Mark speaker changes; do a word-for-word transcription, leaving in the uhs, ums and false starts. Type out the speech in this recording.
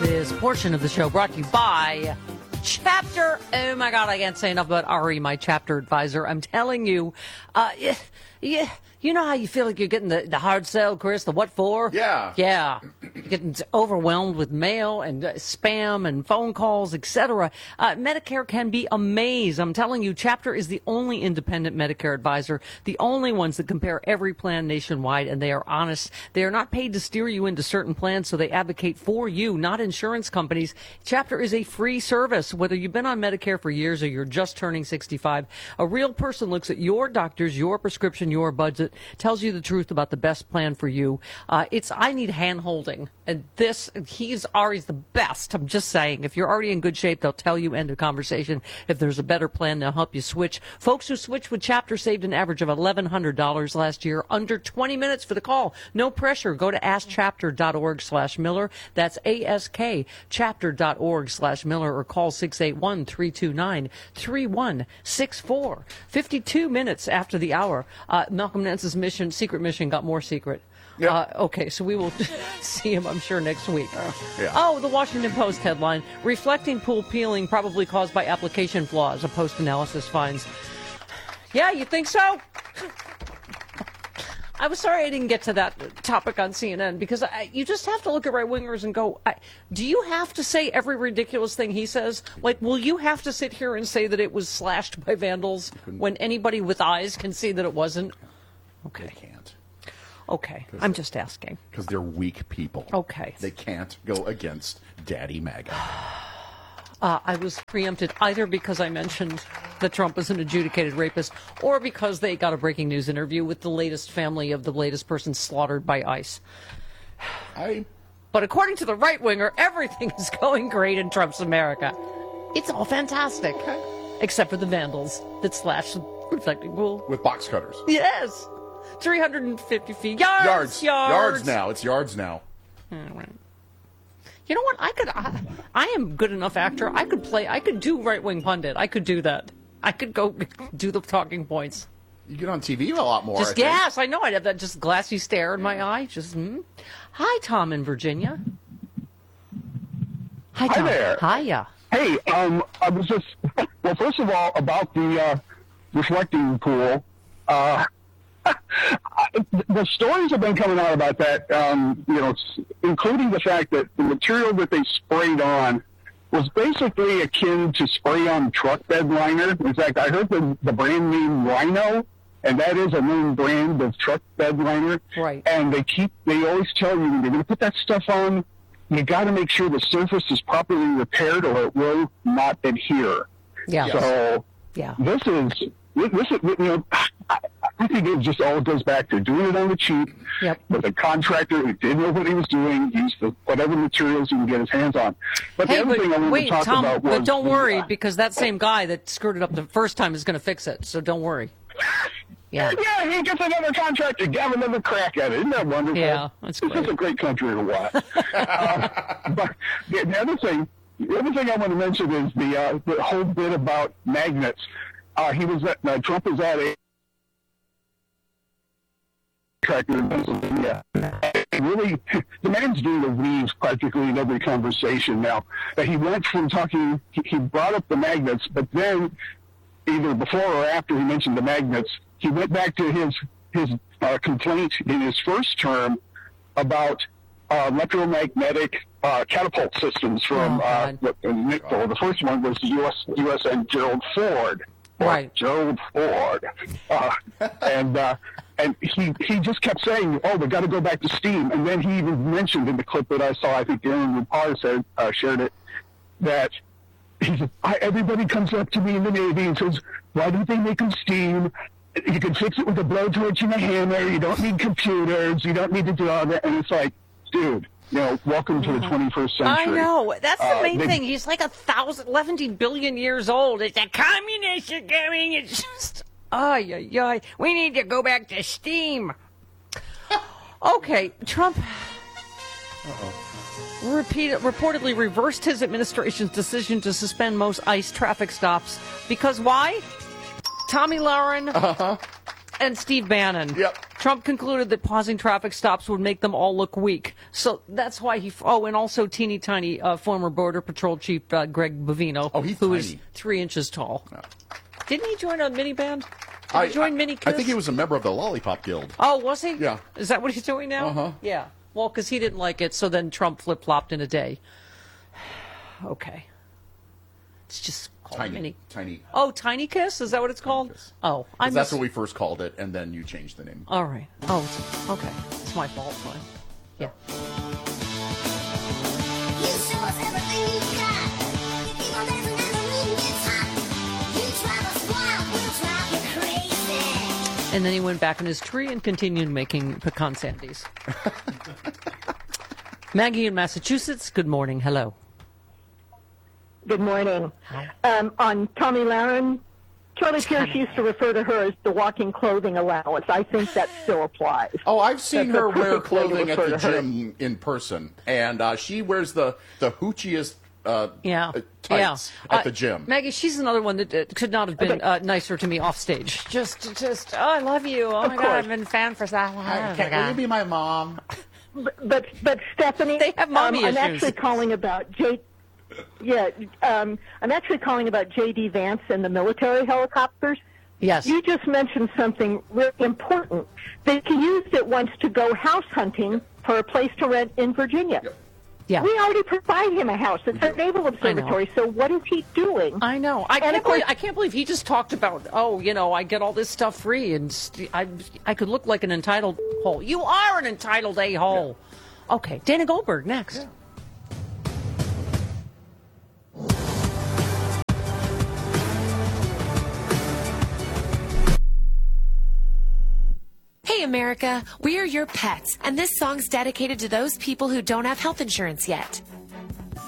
Speaker 1: This portion of the show brought to you by Chapter. Oh my God, I can't say enough about Ari, my chapter advisor. I'm telling you, uh, yeah, yeah. You know how you feel like you're getting the, the hard sell, Chris? The what for?
Speaker 2: Yeah.
Speaker 1: Yeah. You're getting overwhelmed with mail and uh, spam and phone calls, et cetera. Uh, Medicare can be a maze. I'm telling you, Chapter is the only independent Medicare advisor, the only ones that compare every plan nationwide, and they are honest. They are not paid to steer you into certain plans, so they advocate for you, not insurance companies. Chapter is a free service. Whether you've been on Medicare for years or you're just turning sixty-five, a real person looks at your doctors, your prescription, your budget, tells you the truth about the best plan for you. Uh, it's I need hand-holding, and this, he's Ari's the best. I'm just saying, if you're already in good shape, they'll tell you, end of conversation. If there's a better plan, they'll help you switch. Folks who switched with Chapter saved an average of eleven hundred dollars last year, under twenty minutes for the call. No pressure. Go to askchapter.org slash Miller. That's askchapter.org slash Miller, or call six eight one, three two nine, three one six four. fifty-two minutes after the hour. Uh, Malcolm Nance's mission, secret mission, got more secret.
Speaker 2: Yep.
Speaker 1: Uh, okay, so we will see him, I'm sure, next week.
Speaker 2: Uh, yeah.
Speaker 1: Oh, the Washington Post headline, reflecting pool peeling probably caused by application flaws, a post-analysis finds. Yeah, you think so? I was sorry I didn't get to that topic on C N N, because I, you just have to look at right-wingers and go, I, do you have to say every ridiculous thing he says? Like, will you have to sit here and say that it was slashed by vandals when anybody with eyes can see that it wasn't? Okay.
Speaker 2: They can't.
Speaker 1: Okay, I'm just asking.
Speaker 2: Because they're weak people.
Speaker 1: Okay.
Speaker 2: They can't go against Daddy MAGA.
Speaker 1: Uh, I was preempted either because I mentioned that Trump is an adjudicated rapist, or because they got a breaking news interview with the latest family of the latest person slaughtered by ICE.
Speaker 2: I.
Speaker 1: But according to the right-winger, everything is going great in Trump's America. It's all fantastic.
Speaker 2: Okay.
Speaker 1: Except for the vandals that slashed the reflecting pool.
Speaker 2: With box cutters.
Speaker 1: Yes. three hundred fifty feet. Yards.
Speaker 2: Yards.
Speaker 1: Yards.
Speaker 2: Yards now. It's yards now.
Speaker 1: All right. You know what? I could. I, I am a good enough actor. I could play. I could do right wing pundit. I could do that. I could go do the talking points.
Speaker 2: You get on T V a lot more.
Speaker 1: Just
Speaker 2: I think.
Speaker 1: yes, I know. I'd have that just glassy stare in my eye. Just hmm. Hi, Tom in Virginia. Hi, Tom.
Speaker 3: Hi there.
Speaker 1: Hiya.
Speaker 3: Hey, um, I was just well. First of all, about the uh, reflecting pool. Uh, the stories have been coming out about that, um, you know, including the fact that the material that they sprayed on was basically akin to spray on truck bed liner. In fact, I heard the, the brand name Rhino, and that is a known brand of truck bed liner.
Speaker 1: Right.
Speaker 3: And they keep, they always tell you, when you're going to put that stuff on, you got to make sure the surface is properly repaired or it will not adhere.
Speaker 1: Yeah.
Speaker 3: So
Speaker 1: Yeah.
Speaker 3: this is, this is, you know, I, I think it just all goes back to doing it on the cheap.
Speaker 1: Yep.
Speaker 3: With a contractor who didn't know what he was doing, used the, whatever materials he can get his hands on. But
Speaker 1: Hey,
Speaker 3: the other
Speaker 1: but
Speaker 3: thing I wanted
Speaker 1: wait,
Speaker 3: to talk
Speaker 1: Tom,
Speaker 3: about was...
Speaker 1: but don't
Speaker 3: the,
Speaker 1: worry,
Speaker 3: uh,
Speaker 1: because that same guy that screwed it up the first time is going to fix it. So don't worry. Yeah.
Speaker 3: Yeah, he gets another contractor, have another crack at it. Isn't that wonderful?
Speaker 1: Yeah, that's
Speaker 3: This
Speaker 1: great.
Speaker 3: is a great country to watch. uh, but the, the other thing, the other thing I want to mention is the uh, the whole bit about magnets. Uh, he was at, uh, Trump was at a contractor in Pennsylvania. And really, the man's doing a weave practically in every conversation now. That he went from talking, he, he brought up the magnets, but then either before or after he mentioned the magnets, he went back to his his uh, complaint in his first term about uh, electromagnetic uh, catapult systems from
Speaker 1: Oh,
Speaker 3: uh,
Speaker 1: God.
Speaker 3: the, the, the first one was U S U S N Gerald Ford. Or
Speaker 1: Right.
Speaker 3: Gerald Ford. Uh, and uh, and he he just kept saying, oh, we got to go back to steam. And then he even mentioned in the clip that I saw, I think Aaron Rapar said, uh, shared it, that he said, I, everybody comes up to me in the Navy and says, why don't they make them steam? You can fix it with a blowtorch and a hammer. You don't need computers. You don't need to do all that. And it's like, dude, you know, welcome to the twenty-first century.
Speaker 1: I know. That's the
Speaker 3: Uh,
Speaker 1: main
Speaker 3: they-
Speaker 1: thing. He's like a thousand, eleven billion years old. It's a communists are coming. It's just, ay, ay, ay. We need to go back to steam. Okay, Trump repeat, reportedly reversed his administration's decision to suspend most ICE traffic stops. Because why? Tommy Lauren,
Speaker 2: Uh-huh.
Speaker 1: and Steve Bannon.
Speaker 2: Yep.
Speaker 1: Trump concluded that pausing traffic stops would make them all look weak. So that's why he. Oh, and also teeny tiny uh, former Border Patrol Chief uh, Greg Bovino,
Speaker 2: Oh, he's
Speaker 1: who
Speaker 2: tiny.
Speaker 1: is three inches tall.
Speaker 2: No.
Speaker 1: Didn't he join a mini band? Did
Speaker 2: I,
Speaker 1: he join
Speaker 2: I,
Speaker 1: Mini
Speaker 2: I
Speaker 1: Kiss?
Speaker 2: think he was a member of the Lollipop Guild.
Speaker 1: Oh, was he?
Speaker 2: Yeah.
Speaker 1: Is that what he's doing now?
Speaker 2: Uh-huh.
Speaker 1: Yeah. Well, because he didn't like it, so then Trump flip-flopped in a day. Okay. It's just called
Speaker 2: Tiny,
Speaker 1: Mini.
Speaker 2: tiny.
Speaker 1: Oh, Tiny Kiss? Is that what it's called?
Speaker 2: Kiss.
Speaker 1: Oh, I
Speaker 2: 'Cause that's
Speaker 1: miss-
Speaker 2: what we first called it, and then you changed the name.
Speaker 1: All right. Oh, it's- okay. It's my fault. Fine. Yeah.
Speaker 4: You show us everything you got. You keep on dancing and the room gets hot. You drive us wild, we'll drive you crazy.
Speaker 1: And then he went back in his tree and continued making pecan sandies. Maggie in Massachusetts, good morning. Hello.
Speaker 5: Good morning. Um, on Tommy Lahren, Charlie Pierce used to refer to her as the walking clothing allowance. I think that still applies.
Speaker 2: Oh, I've seen
Speaker 5: That's
Speaker 2: her
Speaker 5: a
Speaker 2: wear
Speaker 5: perfect way to
Speaker 2: clothing at
Speaker 5: refer
Speaker 2: the
Speaker 5: to her.
Speaker 2: gym in person, and uh, she wears the the hoochiest uh,
Speaker 1: Yeah.
Speaker 2: uh, tights
Speaker 1: yeah.
Speaker 2: at
Speaker 1: Uh,
Speaker 2: the gym.
Speaker 1: Maggie, she's another one that uh, could not have been
Speaker 5: Okay.
Speaker 1: uh, nicer to me off stage. Just, just, oh, I love you. Oh, my God,
Speaker 5: course.
Speaker 1: I've been a fan for so long.
Speaker 2: Hi,
Speaker 1: Oh,
Speaker 2: can,
Speaker 1: my
Speaker 2: will you
Speaker 1: God.
Speaker 2: be my mom?
Speaker 5: But but, but Stephanie,
Speaker 1: They have mommy
Speaker 5: um, I'm
Speaker 1: issues.
Speaker 5: actually calling about J. Yeah, um, I'm actually calling about J D Vance and the military helicopters.
Speaker 1: Yes.
Speaker 5: You just mentioned something really important. That he used it once to go house hunting for a place to rent in Virginia.
Speaker 1: Yeah.
Speaker 5: We already provide him a house. It's a naval observatory. So what is he doing?
Speaker 1: I know. I
Speaker 5: And
Speaker 1: can't
Speaker 5: of course-
Speaker 1: believe I can't believe he just talked about, oh, you know, I get all this stuff free, and st- I I could look like an entitled hole. You are an entitled a hole. Okay, Dana Goldberg next.
Speaker 6: Hey America, we are your pets, and this song's dedicated to those people who don't have health insurance yet.